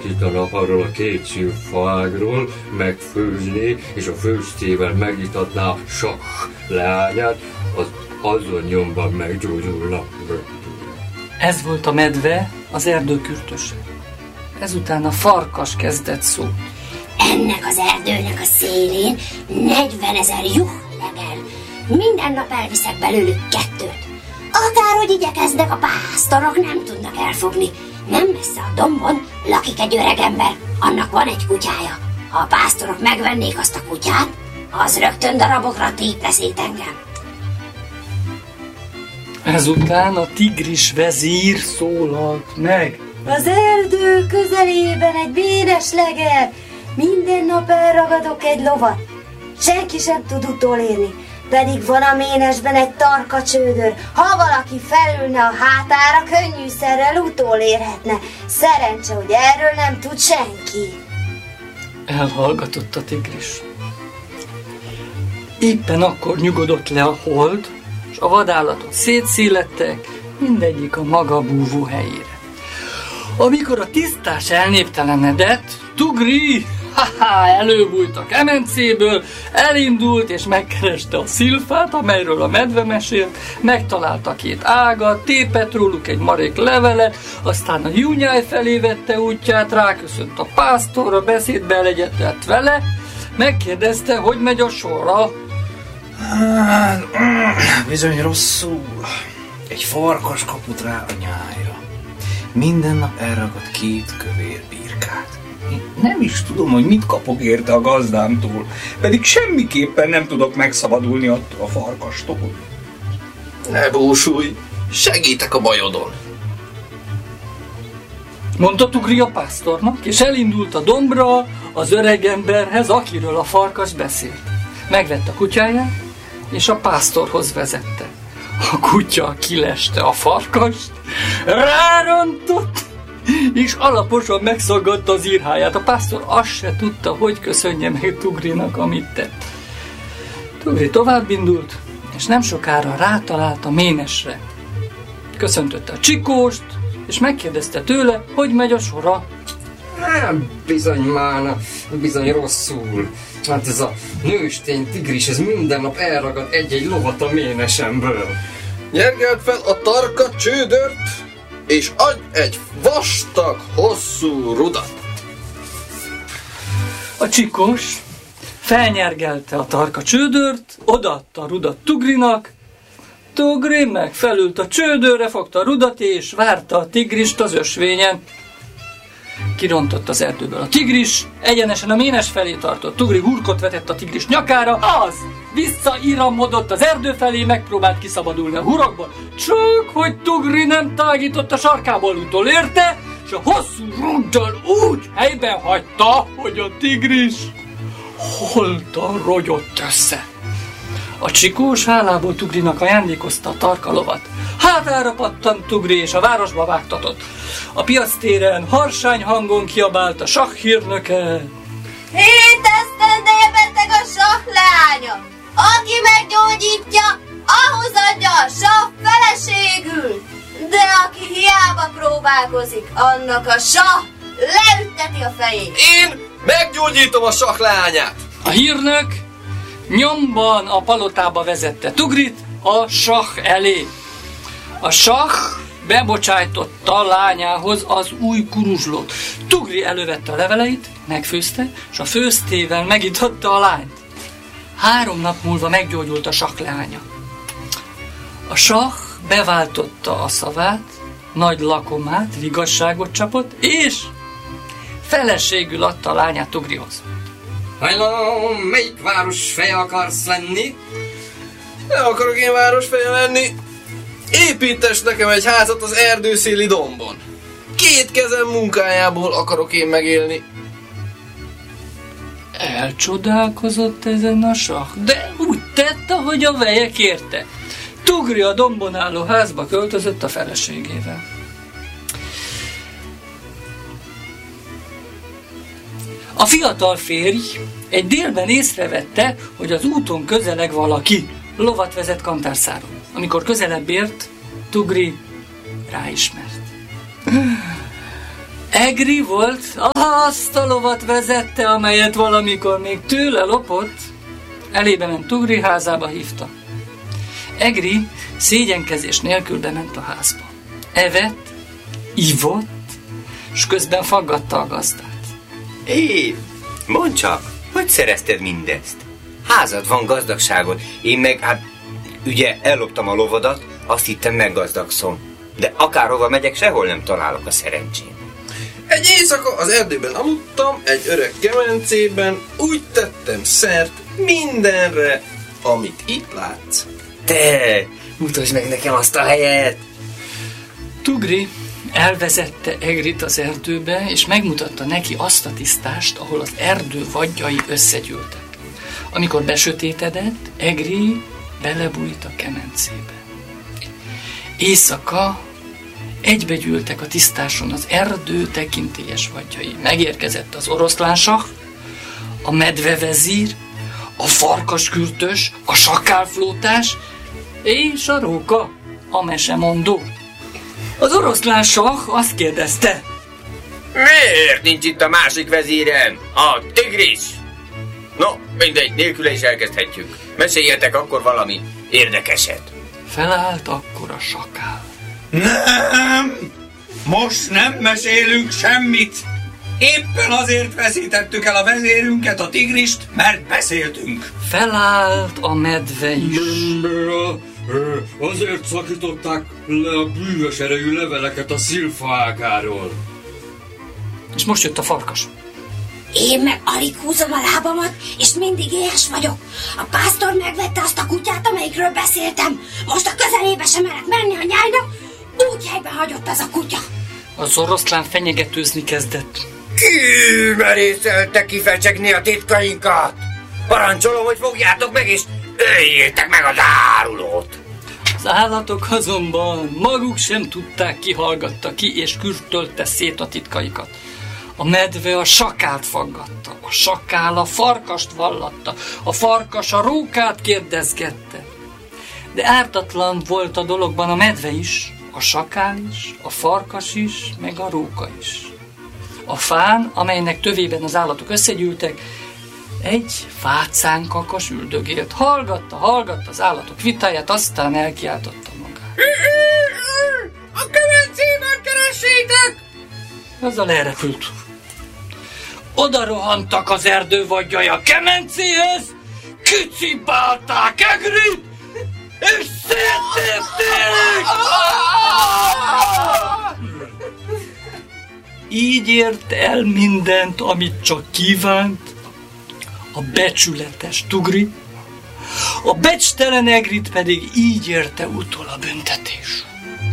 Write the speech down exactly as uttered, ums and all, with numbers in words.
kiszakítanak arról a két szilfaágról, megfőzné, és a főztével megitatná a sakh leányát, az azon nyomban meggyógyulna. Ez volt a medve, az erdő kürtöse. Ezután a farkas kezdett szó. Ennek az erdőnek a szélén negyvenezer juh legel. Minden nap elviszek belőlük kettőt. Akárhogy igyekeznek, a pásztorok nem tudnak elfogni. Nem messze a dombon lakik egy öreg ember, annak van egy kutyája. Ha a pásztorok megvennék azt a kutyát, az rögtön darabokra tépne szét engem. Ezután a tigris vezír szólalt meg. Az erdő közelében egy véres legel. Minden nap elragadok egy lovat. Senki sem tud utolérni. Pedig van a ménesben egy tarka csődör. Ha valaki felülne a hátára, könnyűszerrel utolérhetne. Szerencse, hogy erről nem tud senki. Elhallgatott a tigris. Éppen akkor nyugodott le a hold, és a vadállatok szétszélettek, mindegyik a maga búvó helyére. Amikor a tisztás elnéptelenedett, Tugri ha-ha, előbújt a kemencéből, elindult és megkereste a szilfát, amelyről a medve mesélt, megtalálta két ágat, tépett róluk egy marék levelet, aztán a júnyáj felé vette útját, ráköszönt a pásztorra, beszédbe legyetett vele, megkérdezte, hogy megy a sorra. Bizony rosszul. Egy farkas kapott rá a nyájra. Minden nap elragad két kövér birkát. Én nem is tudom, hogy mit kapok érte a gazdámtól, pedig semmiképpen nem tudok megszabadulni attól a farkastól. Ne búsulj, segítek a bajodon. Mondta Tugri a pásztornak, és elindult a dombra az öreg emberhez, akiről a farkas beszélt. Megvette a kutyáját, és a pásztorhoz vezette. A kutya kileste a farkast, rárontott, és alaposan megszaggatta az írháját. A pásztor azt se tudta, hogy köszönje meg Tugrinak, amit tett. Tugri tovább indult, és nem sokára rátalált a ménesre. Köszöntötte a csikóst, és megkérdezte tőle, hogy megy a sora. Nem, bizony mána, bizony rosszul. Hát ez a nőstény tigris, ez minden nap elragad egy-egy lovat a ménesemből. Nyergeld fel a tarka csődört, és adj egy vastag, hosszú rudat. A csikós felnyergelte a tarka csődört, odaadta a rudat Tugrinak, Tugri meg felült a csődörre, fogta a rudat és várta a tigrist az ösvényen. Kirontott az erdőből a tigris, egyenesen a ménes felé tartott. Tugri hurkot vetett a tigris nyakára, az visszairamodott az erdő felé, megpróbált kiszabadulni a hurokból, csak hogy Tugri nem tágított a sarkából, utolérte, és a hosszú ruddal úgy helyben hagyta, hogy a tigris holtan rogyott össze. A csikós hálából Tugrinak ajándékozta a tarka lovat. Hátára pattant Tugri, és a városba vágtatott. A piactéren harsány hangon kiabált a sakh hírnöke. Hét esztendeje beteg a sakh leánya! Aki meggyógyítja, ahhoz adja a sakh feleségül! De aki hiába próbálkozik, annak a sakh leütteti a fejét! Én meggyógyítom a sakh leányát! A hírnök nyomban a palotába vezette Tugrit a sakh elé. A sakh bebocsájtotta a lányához az új kuruzslót. Tugri elővette a leveleit, megfőzte, és a főztével megitatta a lányt. Három nap múlva meggyógyult a sakh leánya. A sakh beváltotta a szavát, nagy lakomát, vigasságot csapott, és feleségül adta a lányát Tugrihoz. Hajlom, melyik városfeje akarsz lenni? Nem akarok én városfeje lenni. Építes nekem egy házat az erdőszéli dombon. Két kezem munkájából akarok én megélni. Elcsodálkozott ezen a sakh, de úgy tett, ahogy a veje kérte. Tugri a dombon álló házba költözött a feleségével. A fiatal férj egy délben észrevette, hogy az úton közeleg valaki, lovat vezet kantárszáron. Amikor közelebb ért, Tugri ráismert. Egri volt, azt a lovat vezette, amelyet valamikor még tőle lopott. Elébe ment Tugri házába, hívta. Egri szégyenkezés nélkül bement a házba. Evett, ivott, és közben faggatta a gazdát. Hé, mondd csak, hogy szerezted mindezt? Házad van, gazdagságod, én meg, hát, ugye elloptam a lovadat, azt hittem meggazdagszom. De akárhova megyek, sehol nem találok a szerencsém. Egy éjszaka az erdőben aludtam, egy öreg kemencében, úgy tettem szert mindenre, amit itt látsz. Te, mutasd meg nekem azt a helyet! Tugri elvezette Egrit az erdőbe, és megmutatta neki azt a tisztást, ahol az erdő vadjai összegyűltek. Amikor besötétedett, Egri belebújt a kemencébe. Éjszaka egybegyűltek a tisztáson az erdő tekintélyes vadjai. Megérkezett az oroszlánsah, a medvevezír, a farkaskürtös, a sakálflótás és a róka, a mesemondó. Az oroszlánsah azt kérdezte: Miért nincs itt a másik vezírem, a tigris? No, mindegy, nélküle is elkezdhetjük. Meséljetek akkor valami érdekeset. Felállt akkor a sakál. Nem! Most nem mesélünk semmit! Éppen azért veszítettük el a vezérünket, a tigrist, mert beszéltünk. Felállt a medve is. Azért szakították le a bűvös erejű leveleket a szilfa ágáról. És most jött a farkas. Én meg alig húzom a lábamat, és mindig éhes vagyok. A pásztor megvette azt a kutyát, amelyikről beszéltem. Most a közelébe sem merek menni a nyájnak, úgy helyben hagyott az a kutya. Az oroszlán fenyegetőzni kezdett. Ki merészelte kifecsegni a titkainkat? Parancsolom, hogy fogjátok meg, és öljétek meg az árulót! Az állatok azonban maguk sem tudták, ki hallgatta ki, és kürtölte szét a titkaikat. A medve a sakált faggatta, a sakál a farkast vallatta, a farkas a rókát kérdezgette. De ártatlan volt a dologban a medve is, a sakál is, a farkas is, meg a róka is. A fán, amelynek tövében az állatok összegyűltek, egy fácánkakas üldögélt. Hallgatta, hallgatta az állatok vitáját, aztán elkiáltotta magát. A kemencében keressétek! Azzal elrepült. Oda rohantak az erdő vadjai a kemencéhez, kicibálták Egrit, és széttépték! Így ért el mindent, amit csak kívánt, a becsületes Tugri, a becstelen Egrit pedig így érte utol a büntetés.